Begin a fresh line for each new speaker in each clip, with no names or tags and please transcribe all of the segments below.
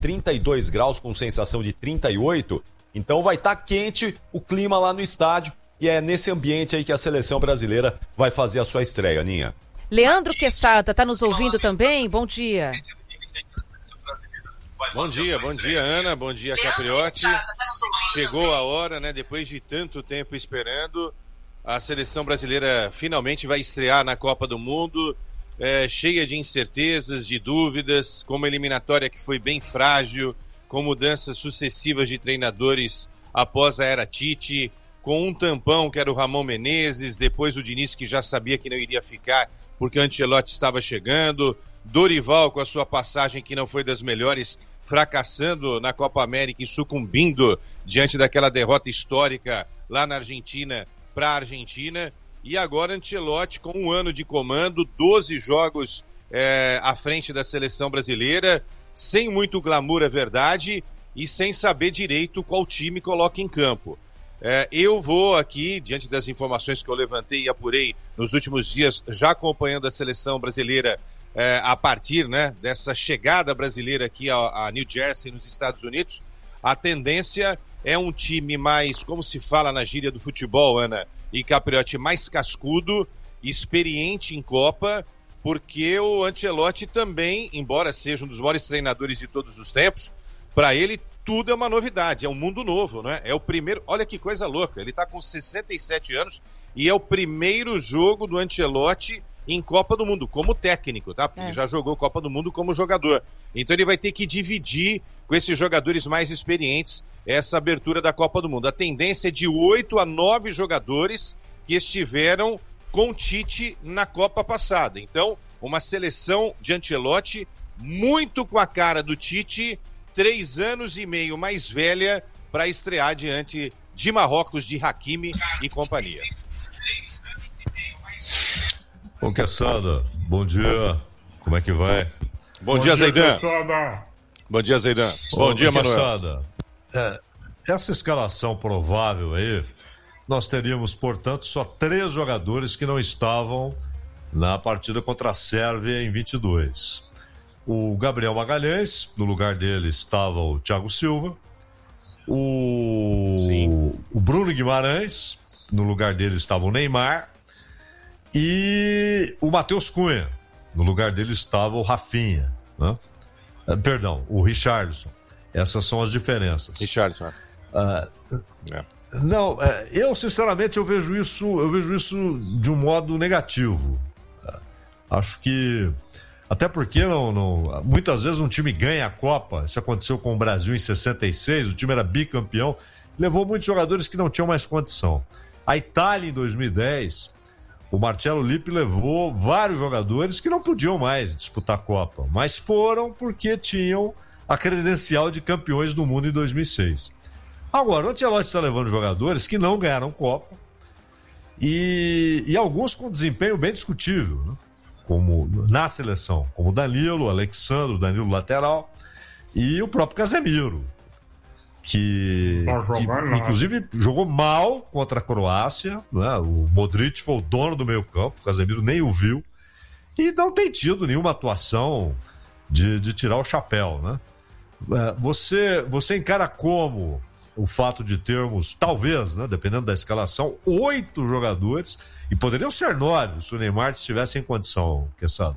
32 graus com sensação de 38. Então vai estar quente o clima lá no estádio e é nesse ambiente aí que a seleção brasileira vai fazer a sua estreia, Ninha.
Leandro Quesada está nos ouvindo também? Bom dia.
Bom dia, Ana, bom dia, Capriotti. Chegou a hora, né, depois de tanto tempo esperando, a seleção brasileira finalmente vai estrear na Copa do Mundo, cheia de incertezas, de dúvidas, com uma eliminatória que foi bem frágil, com mudanças sucessivas de treinadores após a era Tite, com um tampão que era o Ramon Menezes, depois o Diniz que já sabia que não iria ficar porque o Ancelotti estava chegando, Dorival com a sua passagem que não foi das melhores, fracassando na Copa América e sucumbindo diante daquela derrota histórica lá na Argentina para a Argentina, e agora Ancelotti com um ano de comando, 12 jogos à frente da seleção brasileira, sem muito glamour, é verdade, e sem saber direito qual time coloca em campo. Eu vou aqui, diante das informações que eu levantei e apurei nos últimos dias, já acompanhando a seleção brasileira a partir, né, dessa chegada brasileira aqui a New Jersey, nos Estados Unidos, a tendência é um time mais, como se fala na gíria do futebol, Ana e Capriotti, mais cascudo, experiente em Copa, porque o Ancelotti também, embora seja um dos maiores treinadores de todos os tempos, para ele tudo é uma novidade, é um mundo novo, né? É o primeiro, olha que coisa louca, ele está com 67 anos e é o primeiro jogo do Ancelotti em Copa do Mundo, como técnico, tá? Porque ele já jogou Copa do Mundo como jogador. Então ele vai ter que dividir com esses jogadores mais experientes essa abertura da Copa do Mundo. A tendência é de 8 a 9 jogadores que estiveram com Tite na Copa passada. Então, uma seleção de Ancelotti muito com a cara do Tite, 3 anos e meio mais velha para estrear diante de Marrocos, de Hakimi e companhia.
Ô, Quesada, bom dia. Como é que vai?
Bom dia, Zaidan. Bom dia, Zaidan. Bom dia, Manuel.
Quesada, essa escalação provável aí, nós teríamos, portanto, só 3 jogadores que não estavam na partida contra a Sérvia em 22. O Gabriel Magalhães, no lugar dele estava o Thiago Silva. O Bruno Guimarães, no lugar dele estava o Neymar. E o Matheus Cunha, no lugar dele estava o Rafinha, né? Perdão, o Richarlison. Essas são as diferenças.
Richarlison.
Não, eu sinceramente eu vejo isso de um modo negativo. Acho que até porque muitas vezes um time ganha a Copa. Isso aconteceu com o Brasil em 66, o time era bicampeão, levou muitos jogadores que não tinham mais condição. A Itália em 2010, o Marcello Lippi levou vários jogadores que não podiam mais disputar a Copa, mas foram porque tinham a credencial de campeões do mundo em 2006. Agora, o Ancelotti está levando jogadores que não ganharam Copa e alguns com desempenho bem discutível, né? Como na seleção, como o Danilo, o Alexandre, o Danilo lateral e o próprio Casemiro, que inclusive jogou mal contra a Croácia, né? O Modric foi o dono do meio campo, o Casemiro nem o viu e não tem tido nenhuma atuação de tirar o chapéu, né? Você encara como o fato de termos, talvez, né, dependendo da escalação, 8 jogadores, e poderiam ser 9 se o Neymar estivesse em condição, Quesada.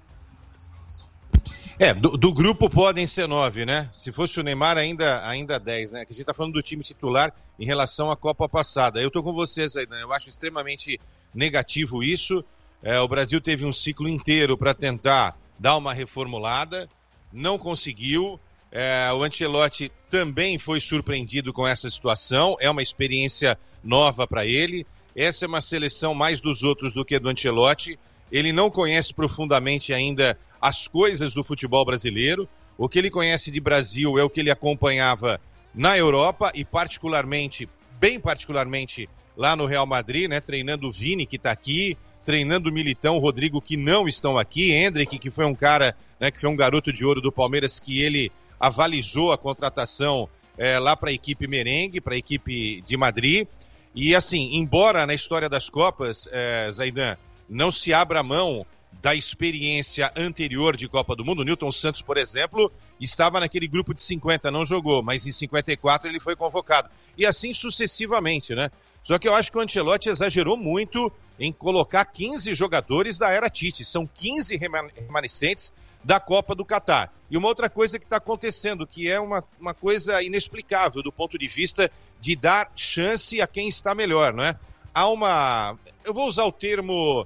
Do grupo podem ser 9, né? Se fosse o Neymar, ainda 10, né? Que a gente tá falando do time titular em relação à Copa passada. Eu tô com vocês aí, né? Eu acho extremamente negativo isso. O Brasil teve um ciclo inteiro para tentar dar uma reformulada, não conseguiu. O Ancelotti também foi surpreendido com essa situação, é uma experiência nova para ele. Essa é uma seleção mais dos outros do que do Ancelotti. Ele não conhece profundamente ainda as coisas do futebol brasileiro. O que ele conhece de Brasil é o que ele acompanhava na Europa e bem particularmente, lá no Real Madrid, né? Treinando o Vini, que está aqui, treinando o Militão, o Rodrigo, que não estão aqui, Endrick, que foi um cara, né, que foi um garoto de ouro do Palmeiras, que ele avalizou a contratação lá para a equipe merengue, para a equipe de Madrid. E assim, embora na história das Copas, Zaidan, não se abra mão da experiência anterior de Copa do Mundo. O Nilton Santos, por exemplo, estava naquele grupo de 50, não jogou, mas em 54 ele foi convocado. E assim sucessivamente, né? Só que eu acho que o Ancelotti exagerou muito em colocar 15 jogadores da era Tite. São 15 remanescentes da Copa do Catar. E uma outra coisa que está acontecendo, que é uma coisa inexplicável do ponto de vista de dar chance a quem está melhor, não é? Há uma... Eu vou usar o termo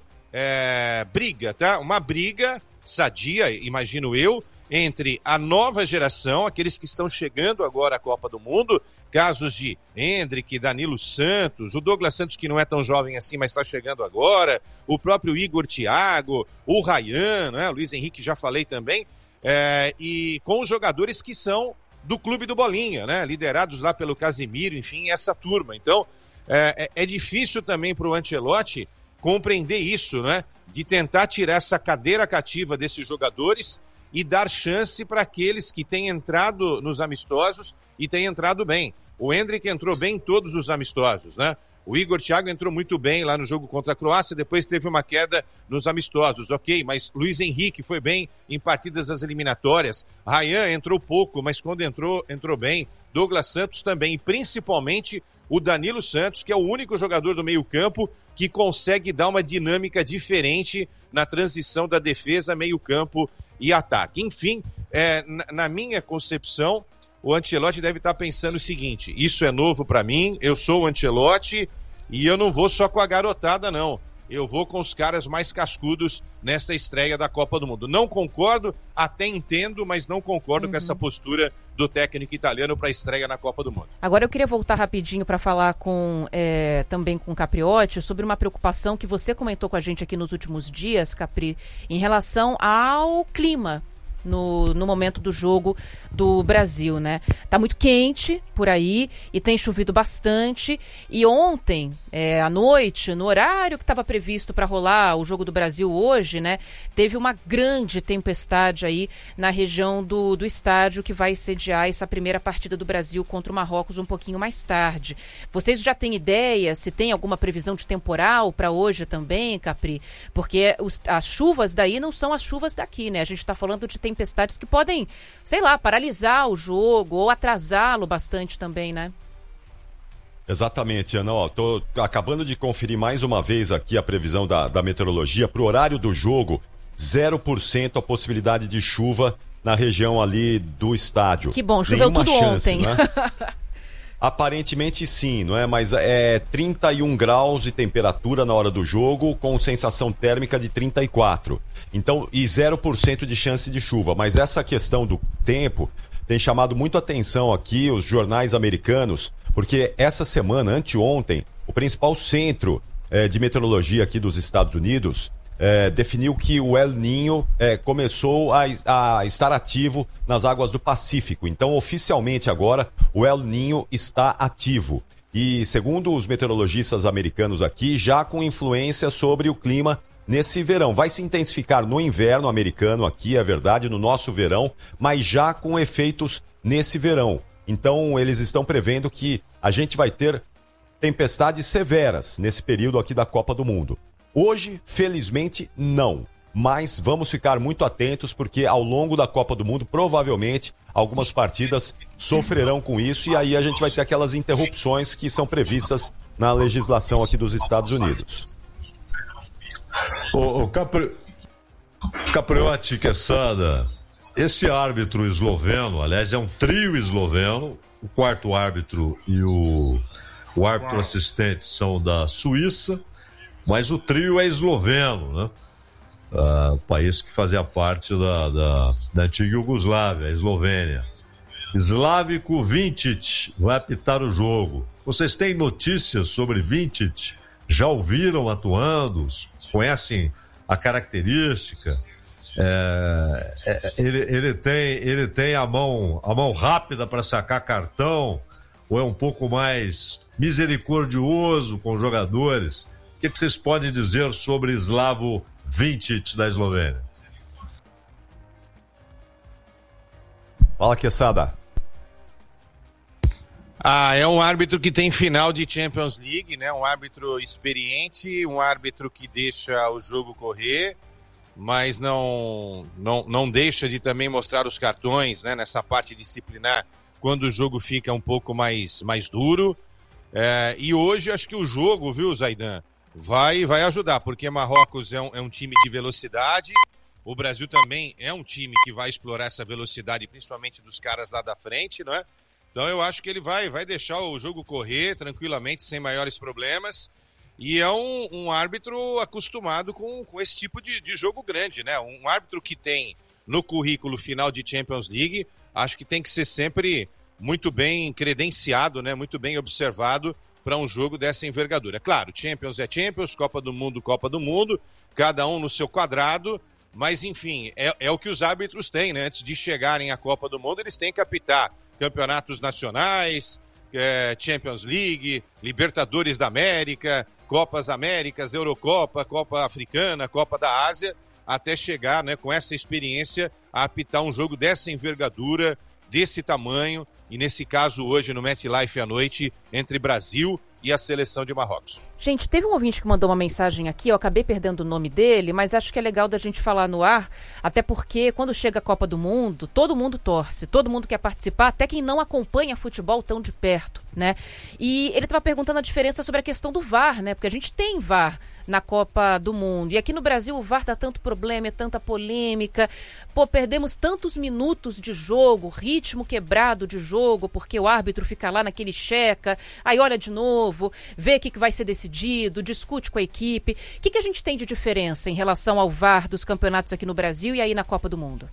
briga, tá? Uma briga sadia, imagino eu, entre a nova geração, aqueles que estão chegando agora à Copa do Mundo, casos de Endrick, Danilo Santos, o Douglas Santos, que não é tão jovem assim, mas está chegando agora, o próprio Igor Thiago, o Ryan, né? O Luiz Henrique, já falei também, e com os jogadores que são do Clube do Bolinha, né? Liderados lá pelo Casemiro, enfim, essa turma. Então, é difícil também para o Ancelotti compreender isso, né? De tentar tirar essa cadeira cativa desses jogadores e dar chance para aqueles que têm entrado nos amistosos e têm entrado bem. O Endrick entrou bem em todos os amistosos, né? O Igor Thiago entrou muito bem lá no jogo contra a Croácia, depois teve uma queda nos amistosos, ok, mas Luiz Henrique foi bem em partidas das eliminatórias, Ryan entrou pouco, mas quando entrou bem, Douglas Santos também, e principalmente o Danilo Santos, que é o único jogador do meio-campo que consegue dar uma dinâmica diferente na transição da defesa, meio-campo e ataque. Enfim, na minha concepção, o Ancelotti deve estar pensando o seguinte: isso é novo para mim, eu sou o Ancelotti e eu não vou só com a garotada, não. Eu vou com os caras mais cascudos nesta estreia da Copa do Mundo. Não concordo, até entendo, mas não concordo com essa postura do técnico italiano para a estreia na Copa do Mundo.
Agora eu queria voltar rapidinho para falar também com o Capriotti sobre uma preocupação que você comentou com a gente aqui nos últimos dias, Capri, em relação ao clima no momento do jogo do Brasil, né? Tá muito quente por aí e tem chovido bastante. E ontem, à noite, no horário que estava previsto para rolar o jogo do Brasil hoje, né? Teve uma grande tempestade aí na região do estádio que vai sediar essa primeira partida do Brasil contra o Marrocos um pouquinho mais tarde. Vocês já têm ideia se tem alguma previsão de temporal para hoje também, Capri? Porque as chuvas daí não são as chuvas daqui, né? A gente está falando de tempestades que podem, sei lá, paralisar o jogo ou atrasá-lo bastante também, né?
Exatamente, Ana. Tô acabando de conferir mais uma vez aqui a previsão da meteorologia. Para o horário do jogo, 0% a possibilidade de chuva na região ali do estádio.
Que bom, choveu tudo chance, ontem.
Né? Aparentemente sim, não é? Mas é 31 graus de temperatura na hora do jogo, com sensação térmica de 34. Então, e 0% de chance de chuva. Mas essa questão do tempo tem chamado muito atenção aqui os jornais americanos, porque essa semana, anteontem, o principal centro de meteorologia aqui dos Estados Unidos definiu que o El Niño começou a estar ativo nas águas do Pacífico. Então, oficialmente agora, o El Niño está ativo. E, segundo os meteorologistas americanos aqui, já com influência sobre o clima nesse verão. Vai se intensificar no inverno americano aqui, é verdade, no nosso verão, mas já com efeitos nesse verão. Então, eles estão prevendo que a gente vai ter tempestades severas nesse período aqui da Copa do Mundo. Hoje, felizmente, não. Mas vamos ficar muito atentos porque ao longo da Copa do Mundo, provavelmente, algumas partidas sofrerão com isso e aí a gente vai ter aquelas interrupções que são previstas na legislação aqui dos Estados Unidos.
O Capriotti, Quesada, esse árbitro esloveno, aliás, é um trio esloveno, o quarto árbitro e o árbitro assistente são da Suíça, mas o trio é esloveno, né? O país que fazia parte da antiga Iugoslávia, a Eslovênia. Slavko Vinčić vai apitar o jogo. Vocês têm notícias sobre Vinčić? Já ouviram atuando? Conhecem a característica? Ele tem a mão rápida para sacar cartão? Ou é um pouco mais misericordioso com os jogadores? O que vocês podem dizer sobre Slavko Vinčić da Eslovênia?
Fala, Quesada.
É um árbitro que tem final de Champions League, né? Um árbitro experiente, um árbitro que deixa o jogo correr. mas não deixa de também mostrar os cartões, né, nessa parte disciplinar, quando o jogo fica um pouco mais duro. E hoje acho que o jogo, viu, Zaidan, vai ajudar, porque Marrocos é um time de velocidade, o Brasil também é um time que vai explorar essa velocidade, principalmente dos caras lá da frente, não é? Então eu acho que ele vai deixar o jogo correr tranquilamente, sem maiores problemas, e é um árbitro acostumado com esse tipo de jogo grande, né? Um árbitro que tem no currículo final de Champions League, acho que tem que ser sempre muito bem credenciado, né? Muito bem observado para um jogo dessa envergadura. Claro, Champions é Champions, Copa do Mundo, cada um no seu quadrado, mas enfim, é o que os árbitros têm, né? Antes de chegarem à Copa do Mundo, eles têm que apitar campeonatos nacionais, Champions League, Libertadores da América, Copas Américas, Eurocopa, Copa Africana, Copa da Ásia, até chegar, né, com essa experiência a apitar um jogo dessa envergadura, desse tamanho, e nesse caso hoje no MetLife à noite, entre Brasil e a seleção de Marrocos.
Gente, teve um ouvinte que mandou uma mensagem aqui, eu acabei perdendo o nome dele, mas acho que é legal da gente falar no ar, até porque quando chega a Copa do Mundo, todo mundo torce, todo mundo quer participar, até quem não acompanha futebol tão de perto, né? E ele estava perguntando a diferença sobre a questão do VAR, né? Porque a gente tem VAR na Copa do Mundo. E aqui no Brasil o VAR dá tanto problema, é tanta polêmica. Pô, perdemos tantos minutos de jogo, ritmo quebrado de jogo, porque o árbitro fica lá naquele checa, aí olha de novo, vê o que vai ser decidido, discute com a equipe. O que a gente tem de diferença em relação ao VAR dos campeonatos aqui no Brasil e aí na Copa do Mundo?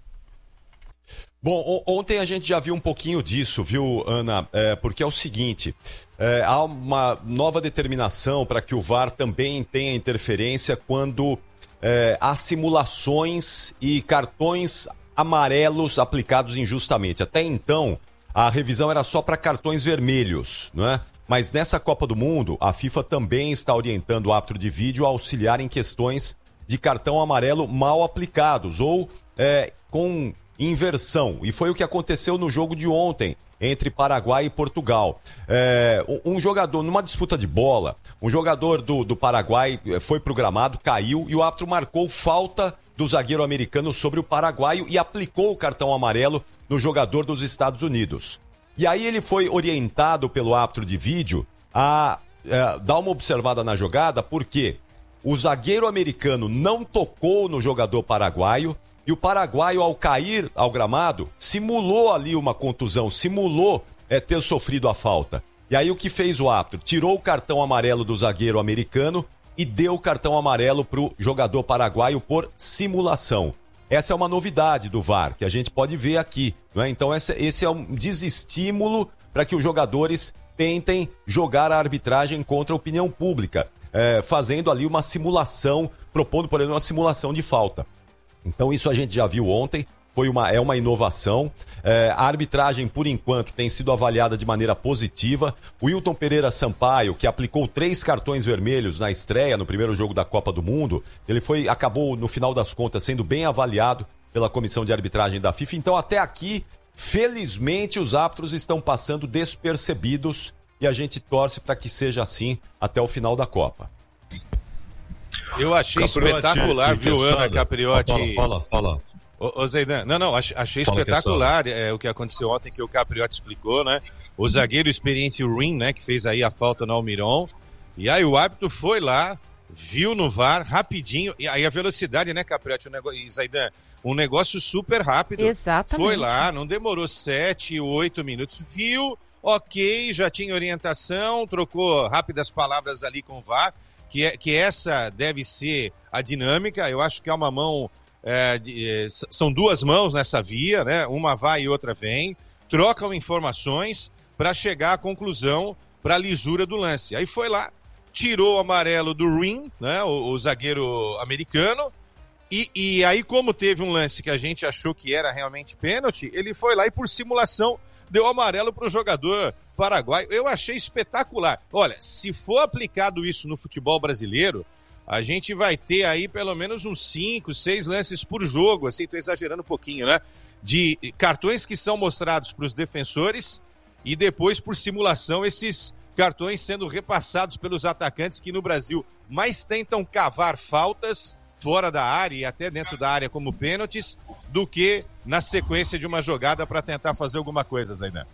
Bom, ontem a gente já viu um pouquinho disso, viu, Ana? Porque é o seguinte, há uma nova determinação para que o VAR também tenha interferência quando há simulações e cartões amarelos aplicados injustamente. Até então, a revisão era só para cartões vermelhos, não é? Mas nessa Copa do Mundo, a FIFA também está orientando o árbitro de vídeo a auxiliar em questões de cartão amarelo mal aplicados ou com inversão. E foi o que aconteceu no jogo de ontem entre Paraguai e Portugal. Um jogador, numa disputa de bola, um jogador do Paraguai foi pro gramado, caiu e o árbitro marcou falta do zagueiro americano sobre o paraguaio e aplicou o cartão amarelo no jogador dos Estados Unidos. E aí ele foi orientado pelo árbitro de vídeo a dar uma observada na jogada, porque o zagueiro americano não tocou no jogador paraguaio e o paraguaio, ao cair ao gramado, simulou ali uma contusão, simulou ter sofrido a falta. E aí o que fez o árbitro? Tirou o cartão amarelo do zagueiro americano e deu o cartão amarelo para o jogador paraguaio por simulação. Essa é uma novidade do VAR, que a gente pode ver aqui, não é? Então esse é um desestímulo para que os jogadores tentem jogar a arbitragem contra a opinião pública, fazendo ali uma simulação, propondo, por exemplo, uma simulação de falta. Então isso a gente já viu ontem, é uma inovação. A arbitragem, por enquanto, tem sido avaliada de maneira positiva. O Wilton Pereira Sampaio, que aplicou 3 cartões vermelhos na estreia, no primeiro jogo da Copa do Mundo, ele acabou, no final das contas, sendo bem avaliado pela comissão de arbitragem da FIFA. Então, até aqui, felizmente, os árbitros estão passando despercebidos e a gente torce para que seja assim até o final da Copa.
Eu achei espetacular, viu, Ana Capriotti?
Fala.
Ô Zaidan, achei espetacular o que aconteceu ontem, que o Capriotti explicou, né? O zagueiro experiente, o Rin, né, que fez aí a falta no Almiron, e aí o árbitro foi lá, viu no VAR, rapidinho, e aí a velocidade, né, Capriotti, e Zaidan, um negócio super rápido.
Exatamente.
Foi lá, não demorou 7, 8 minutos, viu, ok, já tinha orientação, trocou rápidas palavras ali com o VAR, que essa deve ser a dinâmica. Eu acho que é uma mão, são 2 mãos nessa via, né? Uma vai e outra vem, trocam informações para chegar à conclusão, para a lisura do lance. Aí foi lá, tirou o amarelo do Rin, né? O zagueiro americano, e aí, como teve um lance que a gente achou que era realmente pênalti, ele foi lá e, por simulação, deu amarelo para o jogador paraguaio. Eu achei espetacular. Olha, se for aplicado isso no futebol brasileiro, a gente vai ter aí pelo menos uns 5, 6 lances por jogo, assim, tô exagerando um pouquinho, né? De cartões que são mostrados para os defensores e depois, por simulação, esses cartões sendo repassados pelos atacantes que no Brasil mais tentam cavar faltas, fora da área e até dentro da área como pênaltis, do que na sequência de uma jogada para tentar fazer alguma coisa, Zaidan.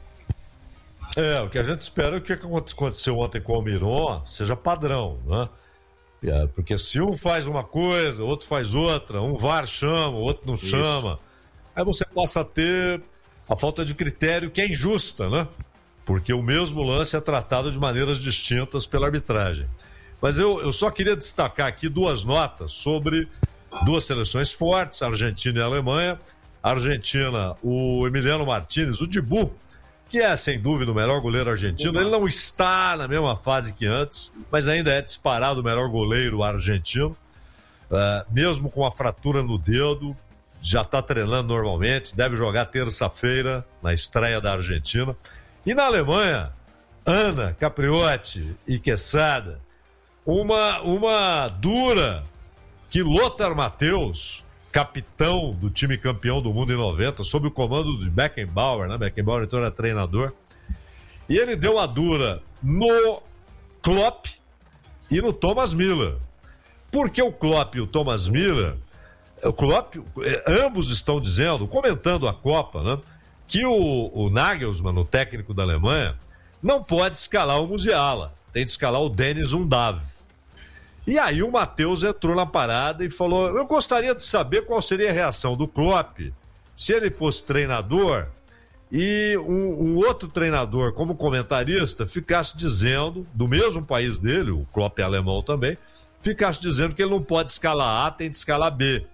O que a gente espera é que o que aconteceu ontem com o Almiron seja padrão, né? Porque se um faz uma coisa, outro faz outra, um VAR chama, o outro não chama, aí você passa a ter a falta de critério que é injusta, né? Porque o mesmo lance é tratado de maneiras distintas pela arbitragem. Mas eu só queria destacar aqui 2 notas sobre 2 seleções fortes, a Argentina e a Alemanha. A Argentina, o Emiliano Martínez, o Dibu, que é sem dúvida o melhor goleiro argentino. Ele não está na mesma fase que antes, mas ainda é disparado o melhor goleiro argentino. Mesmo com a fratura no dedo, já está treinando normalmente, deve jogar terça-feira na estreia da Argentina. E na Alemanha, Ana, Capriotti e Quesada, uma dura que Lothar Matthäus, capitão do time campeão do mundo em 90, sob o comando de Beckenbauer, né? Beckenbauer então era treinador, e ele deu uma dura no Klopp e no Thomas Müller. Porque o Klopp e o Thomas Müller, o Klopp, ambos estão dizendo, comentando a Copa, né, que o Nagelsmann, o técnico da Alemanha, não pode escalar o Musiala, tem de escalar o Dennis Undav. E aí o Matthäus entrou na parada e falou: eu gostaria de saber qual seria a reação do Klopp se ele fosse treinador e um outro treinador como comentarista ficasse dizendo, do mesmo país dele, o Klopp é alemão também, ficasse dizendo que ele não pode escalar A, tem de escalar B.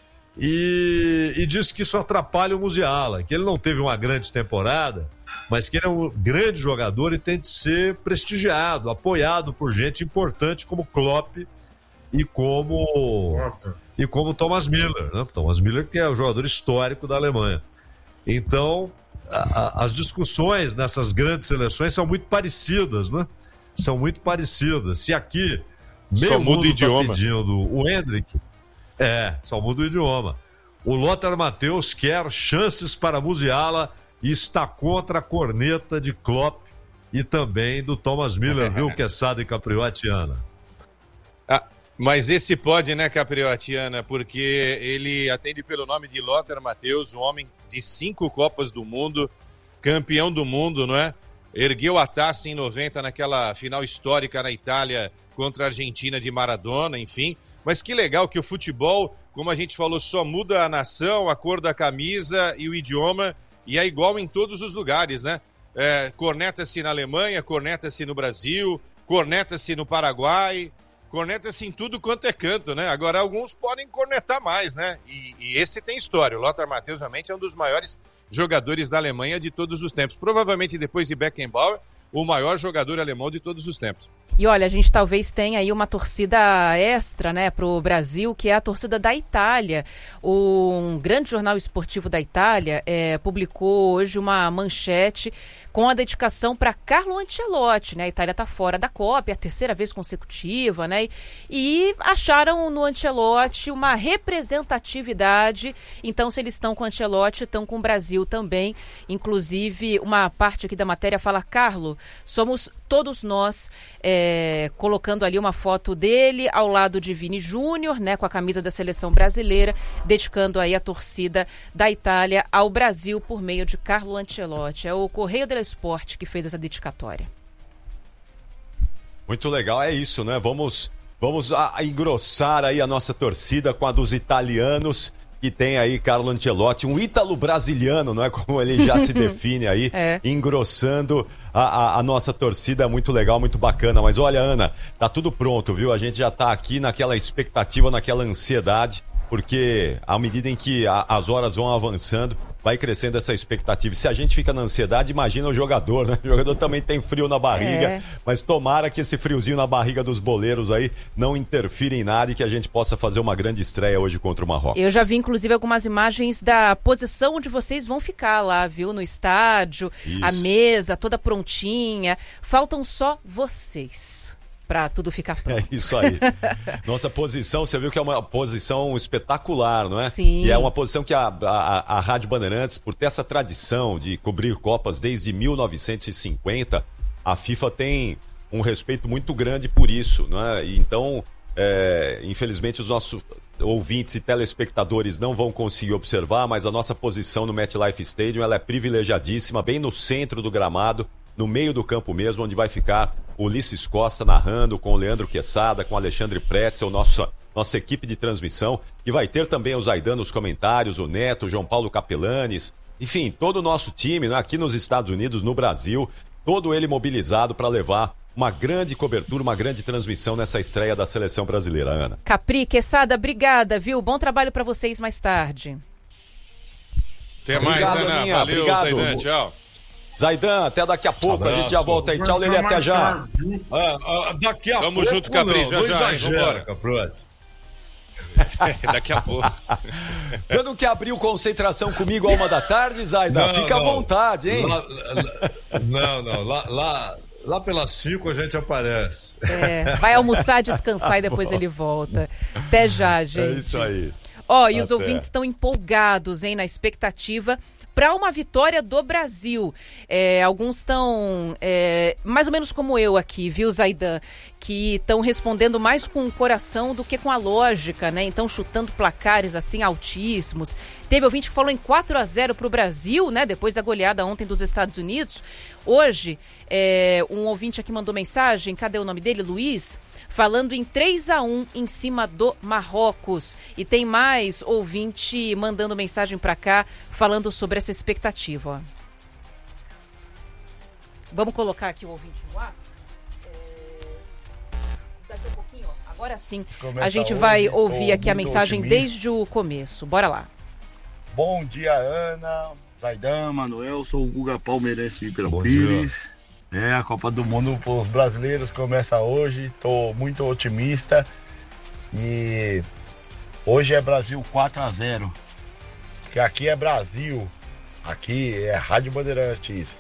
E disse que isso atrapalha o Musiala, que ele não teve uma grande temporada, mas que ele é um grande jogador e tem de ser prestigiado, apoiado por gente importante como Klopp e como Thomas Müller, né? Thomas Müller, que é o jogador histórico da Alemanha. Então, as discussões nessas grandes seleções são muito parecidas, né? São muito parecidas. Se aqui meio mundo está pedindo o Endrick, só muda o idioma. O Lothar Matthäus quer chances para Musiala e está contra a corneta de Klopp e também do Thomas Müller, viu, Quesada e Capriotiana?
Mas esse pode, né, Capriotiana, porque ele atende pelo nome de Lothar Matthäus, um homem de 5 Copas do Mundo, campeão do mundo, não é? Ergueu a taça em 90 naquela final histórica na Itália contra a Argentina de Maradona, enfim. Mas que legal que o futebol, como a gente falou, só muda a nação, a cor da camisa e o idioma, e é igual em todos os lugares, né? Corneta-se na Alemanha, corneta-se no Brasil, corneta-se no Paraguai, corneta-se em tudo quanto é canto, né? Agora, alguns podem cornetar mais, né? E esse tem história. O Lothar Matthäus realmente é um dos maiores jogadores da Alemanha de todos os tempos. Provavelmente, depois de Beckenbauer, o maior jogador alemão de todos os tempos.
E olha, a gente talvez tenha aí uma torcida extra, né, pro Brasil, que é a torcida da Itália. Um grande jornal esportivo da Itália publicou hoje uma manchete com a dedicação para Carlo Ancelotti, né? A Itália está fora da Copa, é a 3ª vez consecutiva, né? E acharam no Ancelotti uma representatividade. Então, se eles estão com o Ancelotti, estão com o Brasil também. Inclusive, uma parte aqui da matéria fala: Carlo, somos todos nós, colocando ali uma foto dele ao lado de Vini Júnior, né, com a camisa da seleção brasileira, dedicando aí a torcida da Itália ao Brasil por meio de Carlo Ancelotti. É o Correio dello Sport que fez essa dedicatória.
Muito legal, é isso, né? Vamos engrossar aí a nossa torcida com a dos italianos, que tem aí Carlo Ancelotti, um ítalo-brasiliano, não é, como ele já se define aí, engrossando a nossa torcida. Muito legal, muito bacana. Mas olha, Ana, tá tudo pronto, viu? A gente já tá aqui naquela expectativa, naquela ansiedade, porque à medida em que as horas vão avançando, vai crescendo essa expectativa. E se a gente fica na ansiedade, imagina o jogador, né? O jogador também tem frio na barriga, mas tomara que esse friozinho na barriga dos boleiros aí não interfira em nada e que a gente possa fazer uma grande estreia hoje contra o Marrocos.
Eu já vi, inclusive, algumas imagens da posição onde vocês vão ficar lá, viu? No estádio, a mesa toda prontinha. Faltam só vocês para tudo ficar pronto.
É isso aí. Nossa posição, você viu que é uma posição espetacular, não é?
Sim.
E é uma posição que a Rádio Bandeirantes, por ter essa tradição de cobrir Copas desde 1950, a FIFA tem um respeito muito grande por isso, não é? E então, Infelizmente os nossos ouvintes e telespectadores não vão conseguir observar, mas a nossa posição no MetLife Stadium ela é privilegiadíssima, bem no centro do gramado, no meio do campo mesmo, onde vai ficar o Ulisses Costa narrando com o Leandro Quesada, com o Alexandre Pretzel, nossa equipe de transmissão, e vai ter também o Zaidan nos comentários, o Neto, o João Paulo Capelanes, enfim, todo o nosso time, né, aqui nos Estados Unidos, no Brasil, todo ele mobilizado para levar uma grande cobertura, uma grande transmissão nessa estreia da seleção brasileira, Ana.
Capri, Quesada, obrigada, viu? Bom trabalho para vocês mais tarde.
Até mais, Ana.
Aninha.
Valeu,
Obrigado.
Zaidan. Tchau.
Zaidan, até daqui a pouco. A gente já volta aí. Tchau, Lelê, até já.
Daqui a
Tamo
pouco,
junto, Capri, já, hein?
exagera,
Vambora. Daqui a pouco.
Você não quer abrir concentração comigo à 1h, Zaidan? Fica à vontade, hein?
Lá pelas 5 a gente aparece.
Vai almoçar, descansar e depois ele volta. Até já, gente.
É isso aí.
E os ouvintes estão empolgados, hein, na expectativa para uma vitória do Brasil. Alguns estão mais ou menos como eu aqui, viu, Zaidan? Que estão respondendo mais com o coração do que com a lógica, né? Então, chutando placares assim altíssimos. Teve ouvinte que falou em 4-0 para o Brasil, né? Depois da goleada ontem dos Estados Unidos. Hoje, um ouvinte aqui mandou mensagem, cadê o nome dele? Luiz, falando em 3-1 em cima do Marrocos. E tem mais ouvinte mandando mensagem para cá, falando sobre essa expectativa. Ó. Vamos colocar aqui o ouvinte no ar? Daqui a pouquinho, ó. Agora sim, a gente vai ouvir aqui a mensagem desde o começo. Bora lá.
Bom dia, Ana, Zaidan, Manuel, sou o Guga Palmeirense de Pires. A Copa do Mundo para os brasileiros começa hoje, estou muito otimista e hoje é Brasil 4-0, que aqui é Brasil, aqui é Rádio Bandeirantes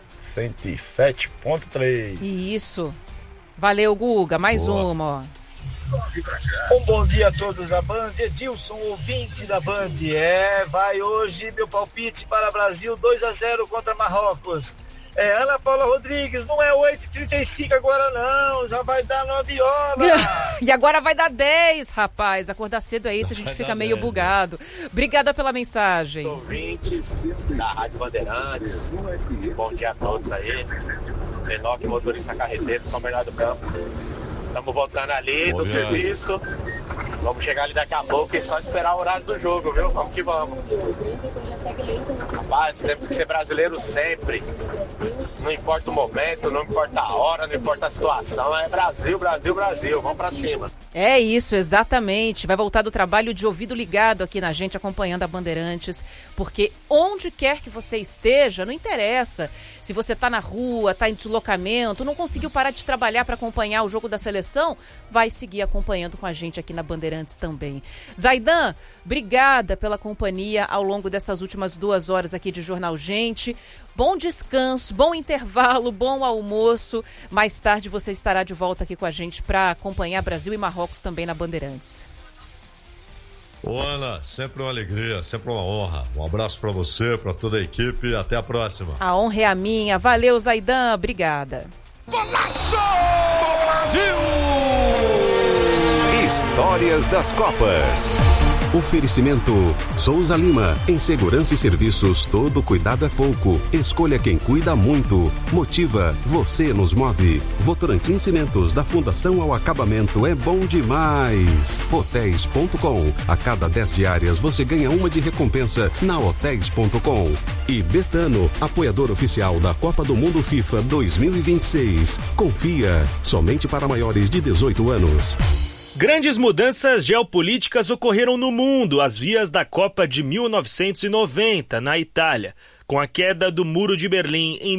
107.3.
Isso, valeu Guga, mais uma, ó.
Um bom dia a todos da Band, Edilson, ouvinte da Band. Vai hoje meu palpite para Brasil 2-0 contra Marrocos. Ana Paula Rodrigues, não é 8h35 agora não, já vai dar 9 horas.
E agora vai dar 10, rapaz. Acordar cedo é isso, a gente fica meio bugado. Obrigada pela mensagem.
Ouvintes da Rádio Bandeirantes, bom dia a todos aí. Enoque, motorista carreteiro de São Bernardo do Campo. Estamos voltando ali do serviço. Vamos chegar ali daqui a pouco e só esperar o horário do jogo, viu? Vamos que vamos. Rapaz, temos que ser brasileiros sempre. Não importa o momento, não importa a hora, não importa a situação. É Brasil, Brasil, Brasil. Vamos pra cima.
É isso, exatamente. Vai voltar do trabalho de ouvido ligado aqui na gente, acompanhando a Bandeirantes. Porque onde quer que você esteja, não interessa. Se você tá na rua, tá em deslocamento, não conseguiu parar de trabalhar para acompanhar o jogo da seleção, vai seguir acompanhando com a gente aqui na Bandeirantes também. Zaidan, obrigada pela companhia ao longo dessas últimas 2 horas aqui de Jornal Gente. Bom descanso, bom intervalo, bom almoço. Mais tarde você estará de volta aqui com a gente para acompanhar Brasil e Marrocos também na Bandeirantes.
Ô Ana, sempre uma alegria, sempre uma honra. Um abraço para você, para toda a equipe e até a próxima.
A honra é a minha. Valeu, Zaidan. Obrigada.
Golaço do Brasil! Histórias das Copas. Oferecimento Souza Lima. Em segurança e serviços, todo cuidado é pouco. Escolha quem cuida muito. Motiva, você nos move. Votorantim Cimentos, da fundação ao acabamento, é bom demais. Hotéis.com. A cada 10 diárias você ganha uma de recompensa na Hotéis.com. E Betano, apoiador oficial da Copa do Mundo FIFA 2026. Confia, somente para maiores de 18 anos.
Grandes mudanças geopolíticas ocorreram no mundo às vias da Copa de 1990, na Itália. Com a queda do Muro de Berlim em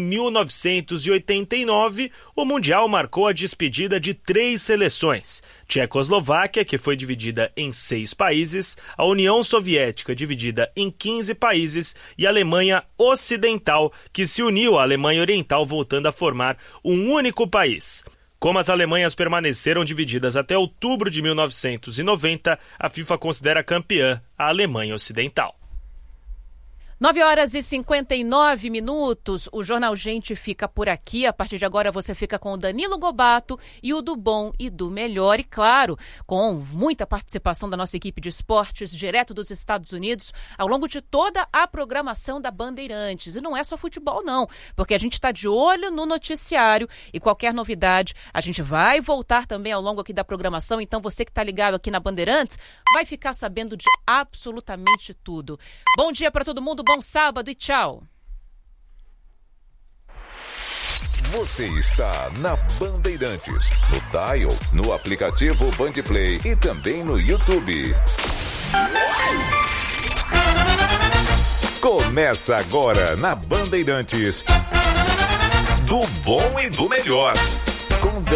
1989, o Mundial marcou a despedida de 3 seleções. Tchecoslováquia, que foi dividida em 6 países, a União Soviética, dividida em 15 países, e a Alemanha Ocidental, que se uniu à Alemanha Oriental, voltando a formar um único país. Como as Alemanhas permaneceram divididas até outubro de 1990, a FIFA considera campeã a Alemanha Ocidental.
9h59, o Jornal Gente fica por aqui. A partir de agora você fica com o Danilo Gobato e o do Bom e do Melhor. E claro, com muita participação da nossa equipe de esportes, direto dos Estados Unidos, ao longo de toda a programação da Bandeirantes. E não é só futebol não, porque a gente está de olho no noticiário e qualquer novidade a gente vai voltar também ao longo aqui da programação. Então você que está ligado aqui na Bandeirantes vai ficar sabendo de absolutamente tudo. Bom dia para todo mundo. Bom sábado e tchau.
Você está na Bandeirantes, no dial, no aplicativo Bandplay e também no YouTube. Começa agora na Bandeirantes, do bom e do melhor. Com